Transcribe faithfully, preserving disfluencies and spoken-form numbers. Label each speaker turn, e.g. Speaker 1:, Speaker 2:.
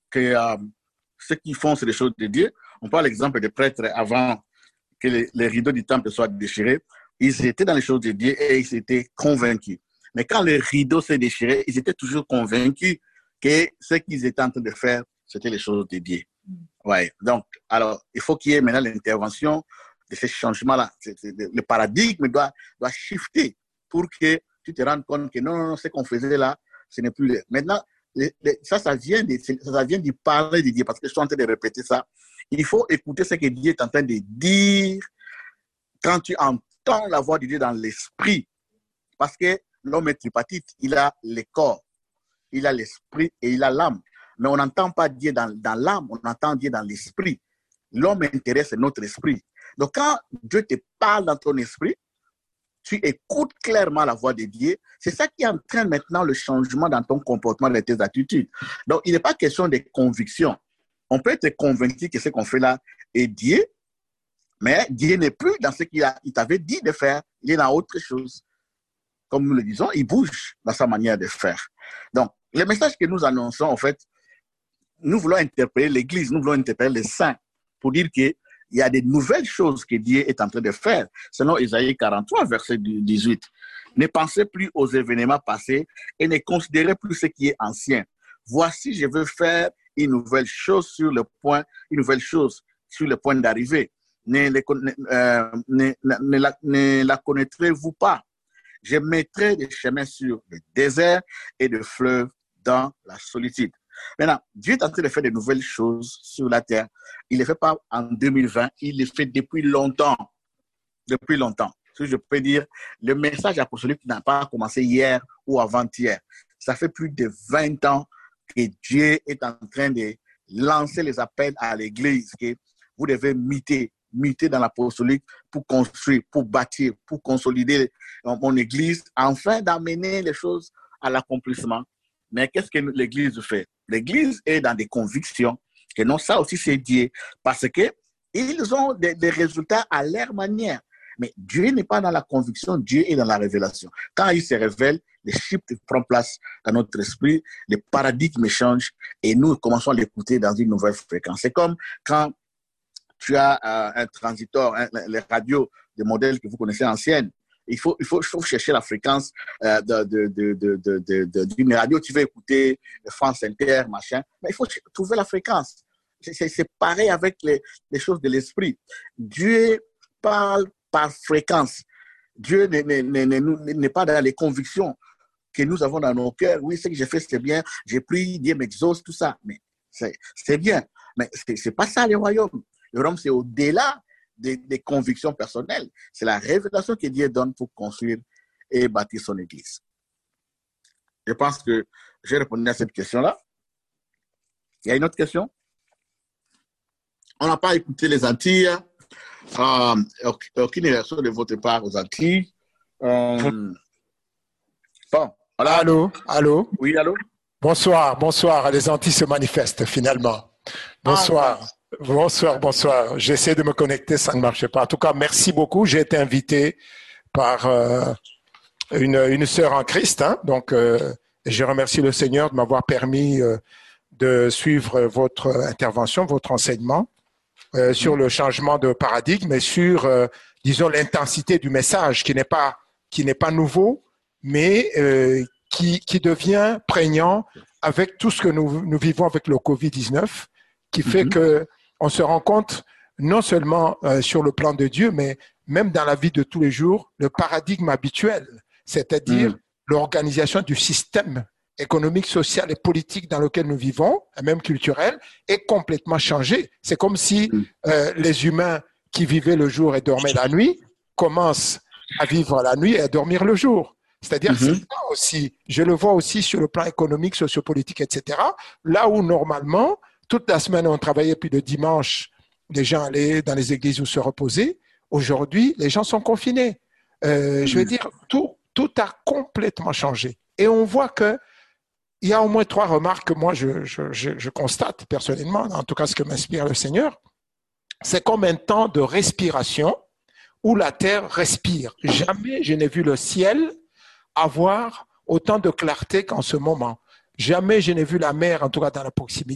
Speaker 1: que euh, ce qu'ils font, c'est des choses de Dieu. On prend l'exemple des prêtres avant que les, les rideaux du temple soient déchirés. Ils étaient dans les choses de Dieu et ils étaient convaincus. Mais quand le rideau s'est déchiré, ils étaient toujours convaincus que ce qu'ils étaient en train de faire, c'était les choses de Dieu. Ouais. Donc, alors, il faut qu'il y ait maintenant l'intervention de ces changements-là. C'est, c'est, le paradigme doit, doit shifter pour que tu te rendes compte que non, non, non, ce qu'on faisait là, ce n'est plus... Maintenant, les, les, ça, ça vient, de, ça vient d'y parler de Dieu, parce que je suis en train de répéter ça. Il faut écouter ce que Dieu est en train de dire quand tu entends la voix de Dieu dans l'esprit. Parce que l'homme est tripartite, il a le corps, il a l'esprit et il a l'âme. Mais on n'entend pas Dieu dans, dans l'âme, on entend Dieu dans l'esprit. L'homme intéresse notre esprit. Donc quand Dieu te parle dans ton esprit, tu écoutes clairement la voix de Dieu. C'est ça qui entraîne maintenant le changement dans ton comportement et tes attitudes. Donc il n'est pas question de conviction. On peut être convaincu que ce qu'on fait là est Dieu, mais Dieu n'est plus dans ce qu'il a, il t'avait dit de faire, il est dans autre chose. Comme nous le disons, il bouge dans sa manière de faire. Donc, le message que nous annonçons, en fait, nous voulons interpeller l'Église, nous voulons interpeller les saints pour dire qu'il y a des nouvelles choses que Dieu est en train de faire. Selon Isaïe quarante-trois, verset dix-huit. Ne pensez plus aux événements passés et ne considérez plus ce qui est ancien. Voici, je veux faire une nouvelle chose sur le point, une nouvelle chose sur le point d'arriver. Ne, ne, euh, ne, ne, la, ne la connaîtrez-vous pas? Je mettrai des chemins sur le désert et des fleuves dans la solitude. Maintenant, Dieu est en train de faire de nouvelles choses sur la terre. Il ne les fait pas en deux mille vingt, il les fait depuis longtemps. Depuis longtemps. Si je peux dire, le message apostolique n'a pas commencé hier ou avant-hier. Ça fait plus de vingt ans que Dieu est en train de lancer les appels à l'Église, que vous devez muter. muter dans l'apostolique pour construire, pour bâtir, pour consolider mon Église, afin d'amener les choses à l'accomplissement. Mais qu'est-ce que l'Église fait? L'Église est dans des convictions que non, ça aussi c'est Dieu, parce qu'ils ont des, des résultats à leur manière. Mais Dieu n'est pas dans la conviction, Dieu est dans la révélation. Quand il se révèle, les chiffres prennent place dans notre esprit, les paradigmes changent et nous commençons à l'écouter dans une nouvelle fréquence. C'est comme quand tu as euh, un transitor, hein, les radios, des modèles que vous connaissez anciennes. Il faut, il faut, il faut chercher la fréquence euh, de, de, de, de, de, de, de, d'une radio. Tu veux écouter France Inter, machin, mais il faut trouver la fréquence. C'est, c'est, c'est pareil avec les, les choses de l'esprit. Dieu parle par fréquence. Dieu n'est, n'est, n'est, n'est pas dans les convictions que nous avons dans nos cœurs. Oui, ce que j'ai fait, c'est bien. J'ai pris, Dieu m'exauce, tout ça. Mais c'est, c'est bien. Mais c'est, c'est pas ça le royaume. Le royaume, c'est au-delà des, des convictions personnelles. C'est la révélation que Dieu donne pour construire et bâtir son Église. Je pense que j'ai répondu à cette question-là. Il y a une autre question? On n'a pas écouté les Antilles. Euh, aucune réaction de votre part aux Antilles. Euh, bon, voilà.
Speaker 2: Allô, allô.
Speaker 1: Oui, allô.
Speaker 2: Bonsoir, bonsoir. Les Antilles se manifestent finalement. Bonsoir. Ah, bonsoir, bonsoir. J'essaie de me connecter, ça ne marche pas. En tout cas, merci beaucoup. J'ai été invité par euh, une, une sœur en Christ. Hein, donc, euh, je remercie le Seigneur de m'avoir permis euh, de suivre votre intervention, votre enseignement euh, sur le changement de paradigme et sur, euh, disons, l'intensité du message qui n'est pas, qui n'est pas nouveau, mais euh, qui, qui devient prégnant avec tout ce que nous, nous vivons avec le covid dix-neuf, qui fait mm-hmm. que on se rend compte, non seulement euh, sur le plan de Dieu, mais même dans la vie de tous les jours, le paradigme habituel, c'est-à-dire mm. l'organisation du système économique, social et politique dans lequel nous vivons, et même culturel, est complètement changé. C'est comme si mm. euh, les humains qui vivaient le jour et dormaient la nuit commencent à vivre la nuit et à dormir le jour. C'est-à-dire mm-hmm. c'est ça aussi, je le vois aussi sur le plan économique, sociopolitique, et cetera. Là où normalement, toute la semaine, on travaillait, puis le dimanche, les gens allaient dans les églises où se reposer. Aujourd'hui, les gens sont confinés. Euh, mmh. Je veux dire, tout, tout a complètement changé. Et on voit qu'il y a au moins trois remarques que moi, je, je, je, je constate personnellement, en tout cas ce que m'inspire le Seigneur. C'est comme un temps de respiration où la terre respire. Jamais je n'ai vu le ciel avoir autant de clarté qu'en ce moment. Jamais je n'ai vu la mer, en tout cas dans la proximité,